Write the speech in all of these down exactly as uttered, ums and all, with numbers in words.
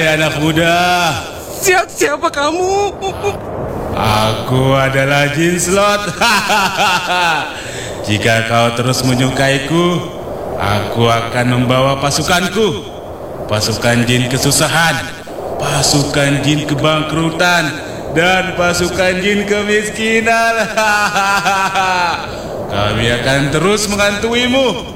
Hai anak muda. Siap, siapa kamu? Aku adalah Jin Slot. Jika kau terus menyukaiku, aku akan membawa pasukanku. Pasukan jin kesusahan, pasukan jin kebangkrutan, dan pasukan jin kemiskinan. Kami akan terus mengantuimu.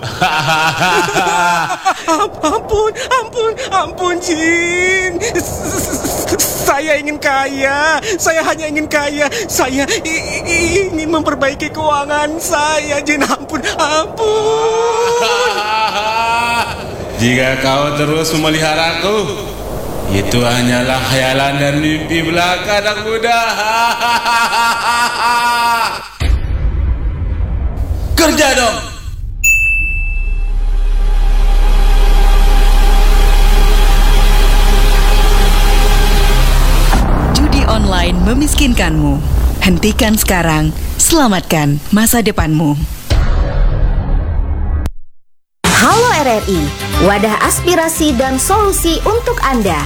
Ampun, ampun, ampun Jin. Saya ingin kaya. Saya hanya ingin kaya. Saya i- i- ingin memperbaiki keuangan saya, Jin. Ampun, ampun. Jika kau terus memeliharaku, itu hanyalah khayalan dan mimpi belaka anak muda. Kerja dong. Judi online memiskinkanmu. Hentikan sekarang, selamatkan masa depanmu. Halo R R I, wadah aspirasi dan solusi untuk Anda.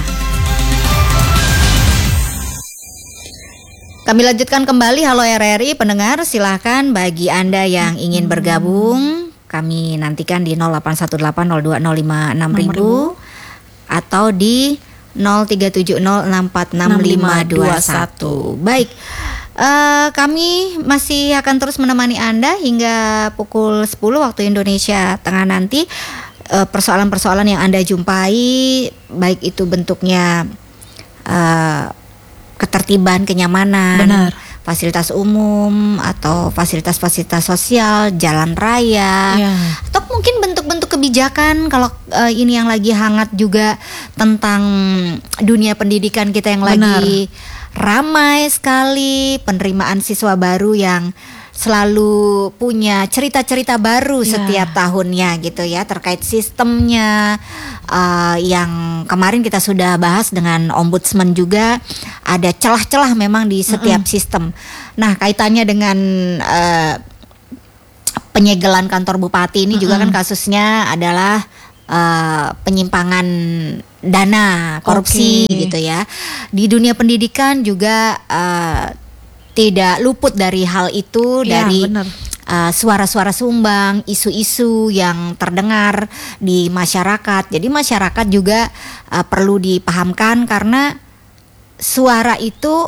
Kami lanjutkan kembali. Halo R R I pendengar, silahkan bagi Anda yang ingin bergabung, kami nantikan di nol delapan satu delapan nol dua nol lima enam ribu atau di nol tiga tujuh nol enam empat enam lima dua satu. Baik, uh, kami masih akan terus menemani Anda hingga pukul sepuluh waktu Indonesia Tengah nanti. Uh, persoalan-persoalan yang Anda jumpai, baik itu bentuknya uh, ketertiban, kenyamanan, benar, fasilitas umum atau fasilitas-fasilitas sosial, jalan raya, ya, atau mungkin bentuk-bentuk kebijakan. Kalau uh, ini yang lagi hangat juga tentang dunia pendidikan kita yang benar, lagi ramai sekali, penerimaan siswa baru yang selalu punya cerita-cerita baru ya, setiap tahunnya gitu ya, terkait sistemnya uh, yang kemarin kita sudah bahas dengan Ombudsman juga. Ada celah-celah memang di setiap mm-mm. sistem. Nah, kaitannya dengan uh, penyegelan kantor bupati ini mm-mm. juga kan kasusnya adalah uh, penyimpangan dana korupsi, okay, gitu ya. Di dunia pendidikan juga uh, tidak luput dari hal itu, ya, dari uh, suara-suara sumbang, isu-isu yang terdengar di masyarakat. Jadi masyarakat juga uh, perlu dipahamkan karena suara itu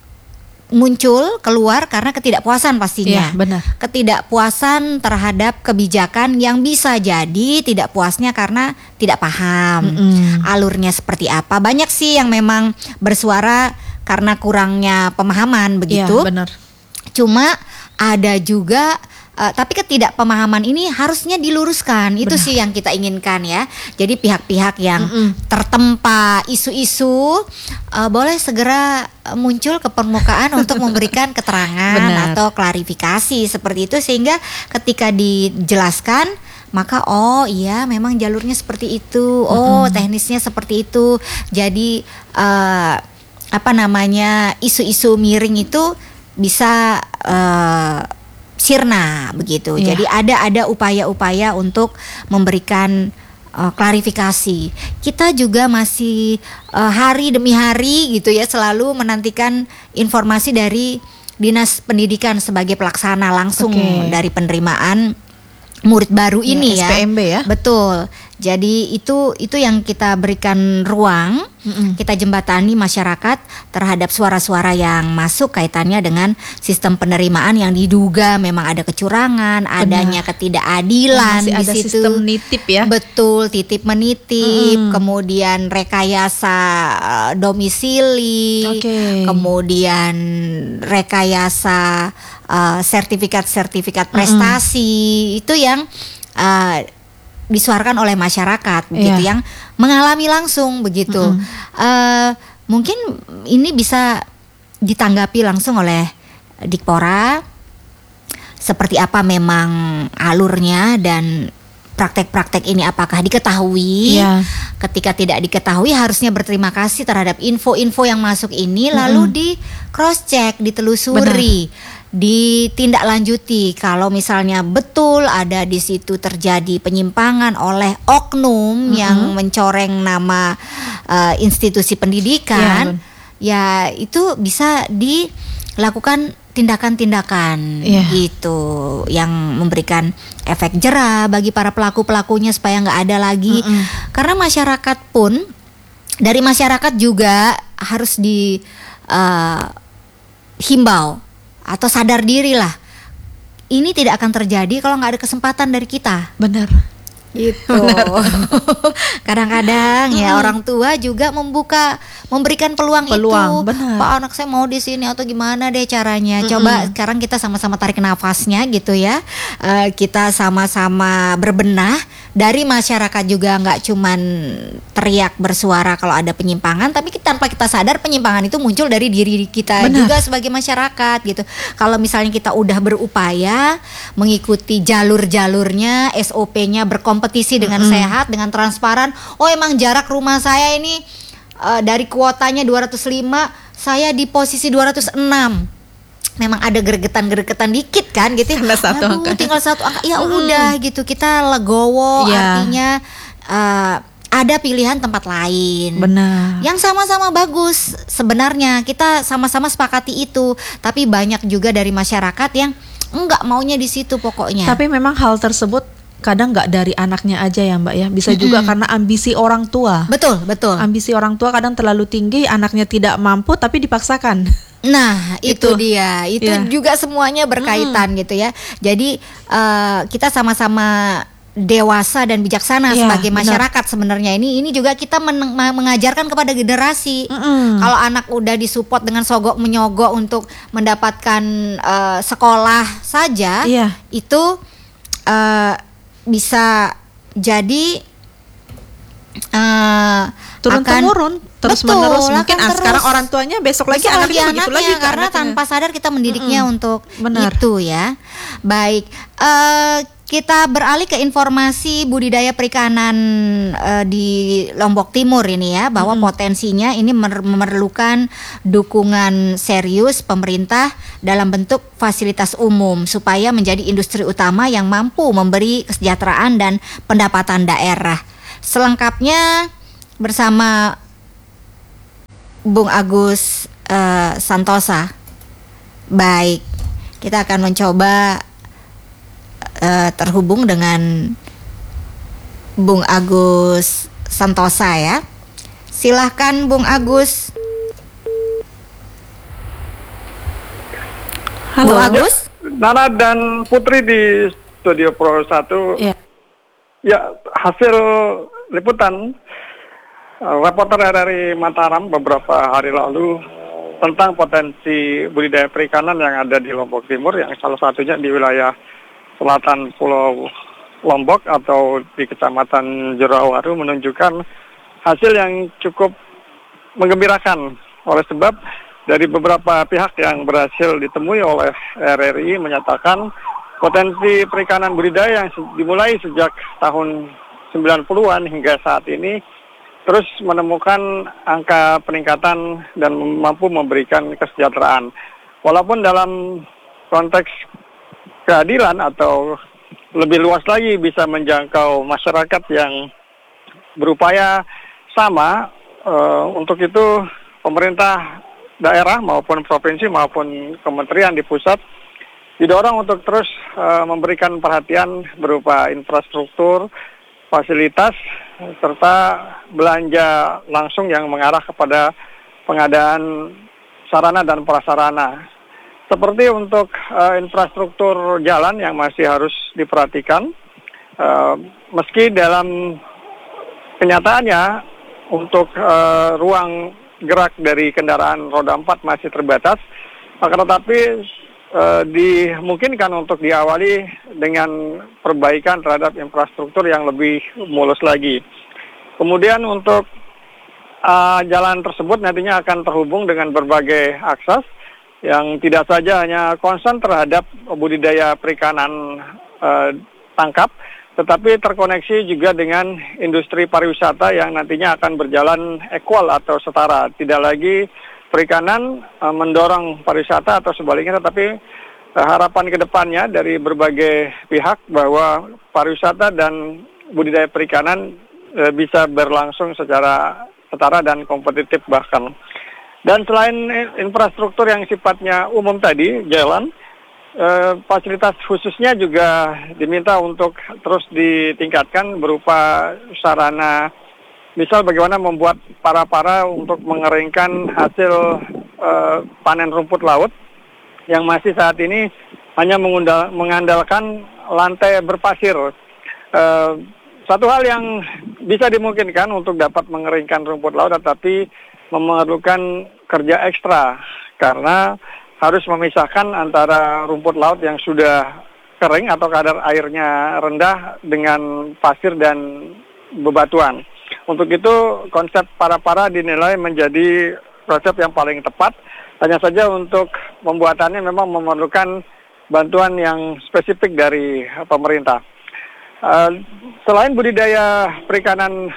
muncul keluar karena ketidakpuasan pastinya. Ya, benar. Ketidakpuasan terhadap kebijakan yang bisa jadi tidak puasnya karena tidak paham mm-mm. alurnya seperti apa. Banyak sih yang memang bersuara karena kurangnya pemahaman begitu. Ya, benar. Cuma ada juga uh, tapi ketidakpemahaman ini harusnya diluruskan. Itu benar. Sih yang kita inginkan ya. Jadi pihak-pihak yang Mm-mm. tertempa isu-isu uh, boleh segera muncul ke permukaan untuk memberikan keterangan benar. Atau klarifikasi seperti itu, sehingga ketika dijelaskan maka oh iya memang jalurnya seperti itu. Oh, mm-hmm. teknisnya seperti itu. Jadi uh, apa namanya, isu-isu miring itu bisa uh, sirna begitu. Yeah. Jadi ada ada upaya-upaya untuk memberikan uh, klarifikasi. Kita juga masih uh, hari demi hari gitu ya selalu menantikan informasi dari Dinas Pendidikan sebagai pelaksana langsung okay. dari penerimaan murid baru ini ya, S P M B ya. Betul. Jadi itu itu yang kita berikan ruang, mm-mm. kita jembatani masyarakat terhadap suara-suara yang masuk kaitannya dengan sistem penerimaan yang diduga memang ada kecurangan, benar. Adanya ketidakadilan ya, di ada situ. Sistem nitip ya. Betul, titip menitip, mm. kemudian rekayasa uh, domisili, okay. kemudian rekayasa uh, sertifikat-sertifikat prestasi, mm. itu yang uh, disuarakan oleh masyarakat begitu, yeah. yang mengalami langsung begitu. Mm-hmm. Uh, mungkin ini bisa ditanggapi langsung oleh Dikpora seperti apa memang alurnya dan praktek-praktek ini apakah diketahui. Yeah. Ketika tidak diketahui harusnya berterima kasih terhadap info-info yang masuk ini, mm-hmm. lalu di cross check, ditelusuri. Benar. ditindaklanjuti kalau misalnya betul ada di situ terjadi penyimpangan oleh oknum mm-hmm. yang mencoreng nama uh, institusi pendidikan, ya, ya itu bisa dilakukan tindakan-tindakan yeah. gitu yang memberikan efek jera bagi para pelaku-pelakunya supaya nggak ada lagi. Mm-mm. Karena masyarakat pun, dari masyarakat juga harus di uh, himbau atau sadar diri lah. Ini tidak akan terjadi kalau nggak ada kesempatan dari kita. Benar. Gitu. Kadang-kadang hmm. ya orang tua juga membuka, memberikan peluang, peluang itu. Benar. Pak, anak saya mau di sini atau gimana deh caranya. Mm-mm. Coba sekarang kita sama-sama tarik nafasnya gitu ya. Uh, kita sama-sama berbenah. Dari masyarakat juga nggak cuman teriak bersuara kalau ada penyimpangan, tapi kita, tanpa kita sadar penyimpangan itu muncul dari diri kita. Benar. Juga sebagai masyarakat gitu. Kalau misalnya kita udah berupaya mengikuti jalur-jalurnya, S O P-nya, berkompetisi dengan mm-hmm. sehat, dengan transparan. Oh emang jarak rumah saya ini uh, dari kuotanya dua ratus lima, saya di posisi dua ratus enam. Memang ada gregetan-gregetan dikit kan gitu ya. Tinggal satu Aduh, angka. tinggal satu angka. Ya mm. udah gitu, kita legowo, yeah. artinya uh, ada pilihan tempat lain. Benar. Yang sama-sama bagus sebenarnya, kita sama-sama sepakati itu. Tapi banyak juga dari masyarakat yang enggak maunya di situ pokoknya. Tapi memang hal tersebut kadang nggak dari anaknya aja ya Mbak ya, bisa mm-hmm. juga karena ambisi orang tua. Betul, betul. Ambisi orang tua kadang terlalu tinggi, anaknya tidak mampu tapi dipaksakan. Nah itu, itu dia, itu yeah. juga semuanya berkaitan hmm. gitu ya. Jadi uh, kita sama-sama dewasa dan bijaksana yeah, sebagai masyarakat benar. Sebenarnya ini ini juga kita men- mengajarkan kepada generasi. Mm-hmm. Kalau anak udah disupport dengan sogok menyogok untuk mendapatkan uh, sekolah saja, yeah. itu uh, bisa jadi uh, turun temurun terus betul, menerus mungkin ah, terus. Sekarang orang tuanya besok lagi besok anaknya lagi begitu lagi karena anaknya. Tanpa sadar kita mendidiknya mm-hmm. untuk Benar. Itu ya. Baik, uh, kita beralih ke informasi budidaya perikanan uh, di Lombok Timur ini ya, bahwa mm-hmm. potensinya ini memerlukan dukungan serius pemerintah dalam bentuk fasilitas umum supaya menjadi industri utama yang mampu memberi kesejahteraan dan pendapatan daerah. Selengkapnya bersama Bung Agus uh, Santosa. Baik, kita akan mencoba uh, terhubung dengan Bung Agus Santosa ya. Silahkan Bung Agus. Halo Bung Agus. Nana dan Putri di Studio Pro satu. Ya. Ya, hasil liputan uh, reporter R R I Mataram beberapa hari lalu tentang potensi budidaya perikanan yang ada di Lombok Timur, yang salah satunya di wilayah selatan Pulau Lombok atau di Kecamatan Jerawaru, menunjukkan hasil yang cukup menggembirakan. Oleh sebab dari beberapa pihak yang berhasil ditemui oleh R R I menyatakan potensi perikanan budidaya yang dimulai sejak tahun sembilan puluhan hingga saat ini terus menemukan angka peningkatan dan mampu memberikan kesejahteraan. Walaupun dalam konteks keadilan atau lebih luas lagi bisa menjangkau masyarakat yang berupaya sama, uh, untuk itu pemerintah daerah maupun provinsi maupun kementerian di pusat didorong untuk terus uh, memberikan perhatian berupa infrastruktur, fasilitas, serta belanja langsung yang mengarah kepada pengadaan sarana dan prasarana. Seperti untuk uh, infrastruktur jalan yang masih harus diperhatikan, uh, meski dalam kenyataannya untuk uh, ruang gerak dari kendaraan roda empat masih terbatas, akan tetapi Uh, dimungkinkan untuk diawali dengan perbaikan terhadap infrastruktur yang lebih mulus lagi. Kemudian untuk uh, jalan tersebut nantinya akan terhubung dengan berbagai akses yang tidak saja hanya konsen terhadap budidaya perikanan uh, tangkap, tetapi terkoneksi juga dengan industri pariwisata yang nantinya akan berjalan equal atau setara. Tidak lagi perikanan uh, mendorong pariwisata atau sebaliknya, tetapi harapan ke depannya dari berbagai pihak bahwa pariwisata dan budidaya perikanan e, bisa berlangsung secara setara dan kompetitif bahkan. Dan selain infrastruktur yang sifatnya umum tadi, jalan, e, fasilitas khususnya juga diminta untuk terus ditingkatkan berupa sarana, misal bagaimana membuat para-para untuk mengeringkan hasil e, panen rumput laut yang masih saat ini hanya mengundal, mengandalkan lantai berpasir. E, satu hal yang bisa dimungkinkan untuk dapat mengeringkan rumput laut, tetapi memerlukan kerja ekstra karena harus memisahkan antara rumput laut yang sudah kering atau kadar airnya rendah dengan pasir dan bebatuan. Untuk itu konsep para-para dinilai menjadi konsep yang paling tepat. Hanya saja untuk pembuatannya memang memerlukan bantuan yang spesifik dari pemerintah. Uh, selain budidaya perikanan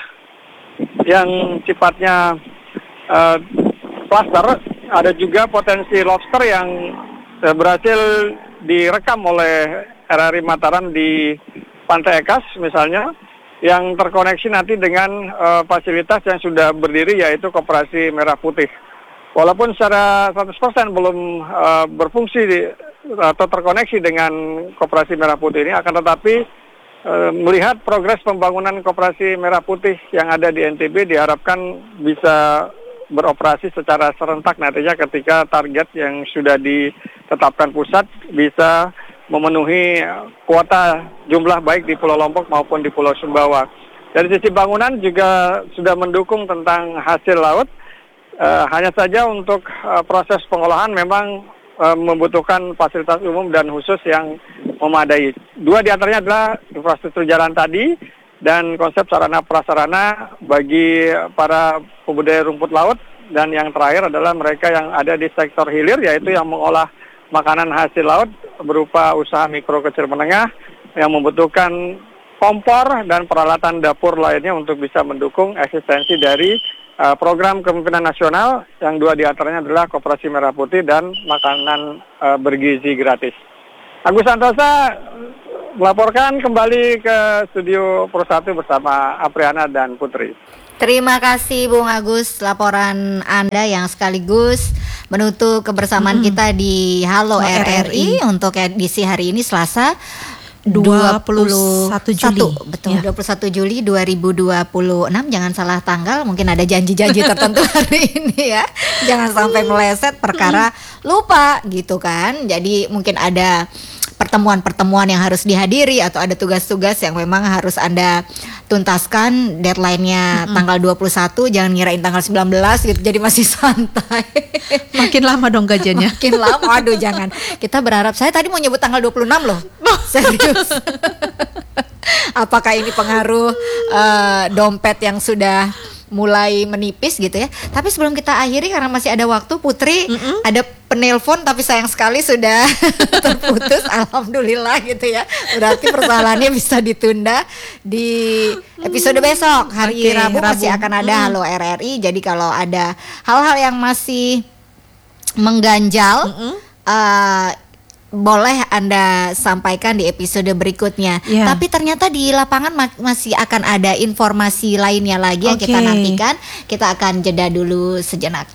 yang sifatnya uh, cluster, ada juga potensi lobster yang uh, berhasil direkam oleh R R I Mataram di Pantai Ekas misalnya, yang terkoneksi nanti dengan uh, fasilitas yang sudah berdiri yaitu Koperasi Merah Putih. Walaupun secara seratus persen belum uh, berfungsi di, atau terkoneksi dengan Koperasi Merah Putih ini, akan tetapi uh, melihat progres pembangunan Koperasi Merah Putih yang ada di N T B diharapkan bisa beroperasi secara serentak nantinya ketika target yang sudah ditetapkan pusat bisa memenuhi kuota jumlah baik di Pulau Lombok maupun di Pulau Sumbawa. Dari sisi bangunan juga sudah mendukung tentang hasil laut. Uh, hanya saja untuk uh, proses pengolahan memang uh, membutuhkan fasilitas umum dan khusus yang memadai. Dua di antaranya adalah infrastruktur jalan tadi dan konsep sarana prasarana bagi para pembudidaya rumput laut, dan yang terakhir adalah mereka yang ada di sektor hilir, yaitu yang mengolah makanan hasil laut berupa usaha mikro kecil menengah yang membutuhkan kompor dan peralatan dapur lainnya untuk bisa mendukung eksistensi dari uh, program kepemimpinan nasional yang dua diantaranya adalah Koperasi Merah Putih dan makanan uh, bergizi gratis. Agus Santosa melaporkan kembali ke studio Pro satu bersama Apriana dan Putri. Terima kasih Bung Agus, laporan Anda yang sekaligus menutup kebersamaan hmm. kita di Halo R R I untuk edisi hari ini Selasa dua puluh satu Juli. Betul, ya. dua puluh satu Juli dua ribu dua puluh enam. Jangan salah tanggal, mungkin ada janji-janji tertentu hari ini ya. Jangan sampai meleset perkara lupa gitu kan. Jadi mungkin ada pertemuan-pertemuan yang harus dihadiri atau ada tugas-tugas yang memang harus Anda tuntaskan. Deadline-nya mm-hmm. tanggal dua puluh satu, jangan ngirain tanggal sembilan belas gitu, jadi masih santai. Makin lama dong gajiannya. Makin lama, aduh jangan. Kita berharap, saya tadi mau nyebut tanggal dua puluh enam loh. Serius. Apakah ini pengaruh uh, dompet yang sudah mulai menipis gitu ya. Tapi sebelum kita akhiri karena masih ada waktu, Putri, mm-mm. ada penelpon tapi sayang sekali sudah terputus. Alhamdulillah gitu ya. Berarti persoalannya bisa ditunda di episode besok. Hari okay, Rabu, Rabu masih akan ada mm. Halo R R I. Jadi kalau ada hal-hal yang masih mengganjal, uh, boleh Anda sampaikan di episode berikutnya. Yeah. Tapi ternyata di lapangan ma- masih akan ada informasi lainnya lagi yang okay. kita nantikan. Kita akan jeda dulu sejenak.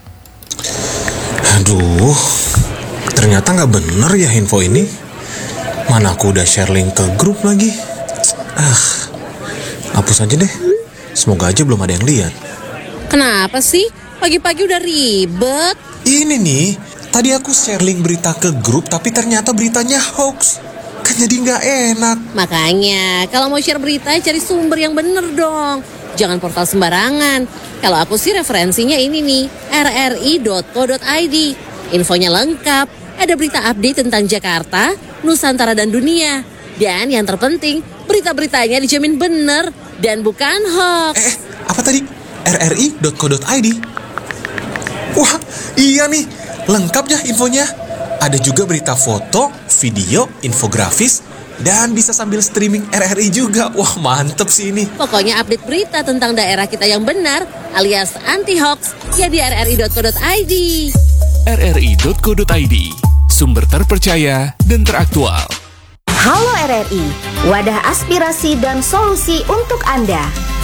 Aduh, ternyata nggak bener ya info ini. Mana aku udah share link ke grup lagi. Ah, hapus aja deh. Semoga aja belum ada yang lihat. Kenapa sih? Pagi-pagi udah ribet. Ini nih, tadi aku share link berita ke grup, tapi ternyata beritanya hoax. Kan jadi nggak enak. Makanya, kalau mau share berita, cari sumber yang bener dong. Jangan portal sembarangan. Kalau aku sih referensinya ini nih, r r i dot co dot i d. Infonya lengkap, ada berita update tentang Jakarta, Nusantara dan dunia. Dan yang terpenting, berita-beritanya dijamin bener dan bukan hoax. Eh, apa tadi? r r i dot co dot i d. Wah, iya nih. Lengkap ya infonya. Ada juga berita foto, video, infografis, dan bisa sambil streaming R R I juga. Wah, mantep sih ini. Pokoknya update berita tentang daerah kita yang benar alias anti hoax ya di r r i dot co dot i d. r r i dot co dot i d, sumber terpercaya dan teraktual. Halo R R I, wadah aspirasi dan solusi untuk Anda.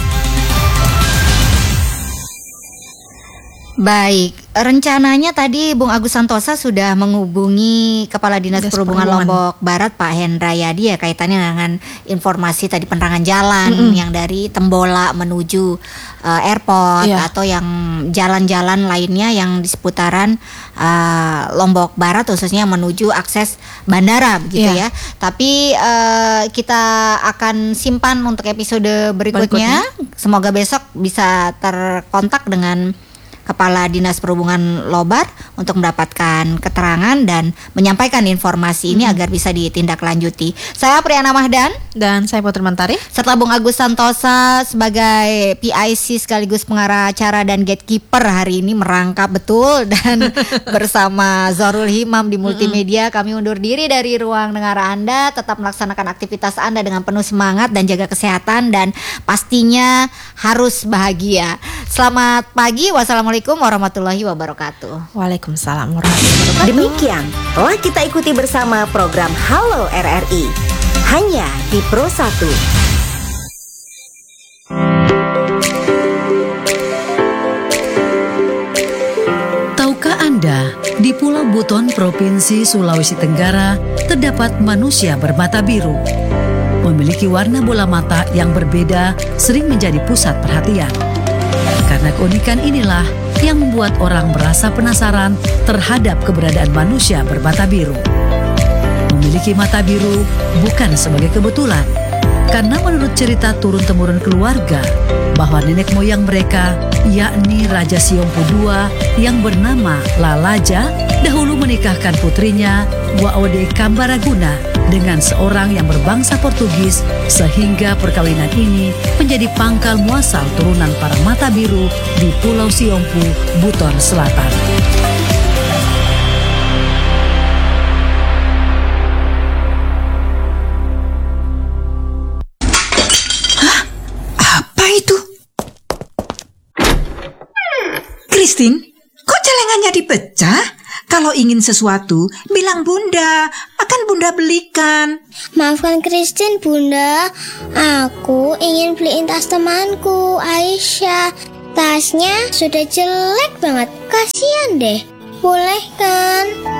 Baik, rencananya tadi Bung Agus Santosa sudah menghubungi Kepala Dinas, Dinas Perhubungan Perhubungan Lombok Barat Pak Hendra Yadi ya, kaitannya dengan informasi tadi penerangan jalan Mm-mm. yang dari Tembola menuju uh, airport Iya. atau yang jalan-jalan lainnya yang di seputaran uh, Lombok Barat khususnya menuju akses bandara begitu Iya. ya. Tapi uh, kita akan simpan untuk episode berikutnya. Semoga besok bisa terkontak dengan Kepala Dinas Perhubungan Lobar untuk mendapatkan keterangan dan menyampaikan informasi ini Hmm. agar bisa ditindaklanjuti. Saya Priyana Mahdan Dan saya Putri Mentari. serta Bung Agus Santosa sebagai P I C sekaligus pengarah acara dan gatekeeper hari ini merangkap betul dan bersama Zorul Himam di multimedia kami undur diri dari ruang dengar Anda. Tetap melaksanakan aktivitas Anda dengan penuh semangat dan jaga kesehatan dan pastinya harus bahagia. Selamat pagi, wassalamualaikum warahmatullahi wabarakatuh. Waalaikumsalam warahmatullahi wabarakatuh. Demikian telah kita ikuti bersama program Halo R R I hanya di Pro satu. Tahukah Anda, di Pulau Buton, Provinsi Sulawesi Tenggara, terdapat manusia bermata biru. Memiliki warna bola mata yang berbeda sering menjadi pusat perhatian. Karena keunikan inilah yang membuat orang merasa penasaran terhadap keberadaan manusia bermata biru. Memiliki mata biru bukan sebagai kebetulan, karena menurut cerita turun-temurun keluarga bahwa nenek moyang mereka, yakni Raja Siompu kedua yang bernama Lalaja, dahulu menikahkan putrinya Waode Kambaraguna dengan seorang yang berbangsa Portugis, sehingga perkawinan ini menjadi pangkal muasal turunan para mata biru di Pulau Siompu, Buton Selatan. Apa itu? Christine, kok celengannya dipecah? Kalau ingin sesuatu, bilang Bunda, akan Bunda belikan. Maafkan Christine, Bunda. Aku ingin beliin tas temanku, Aisyah. Tasnya sudah jelek banget, kasihan deh. Boleh kan?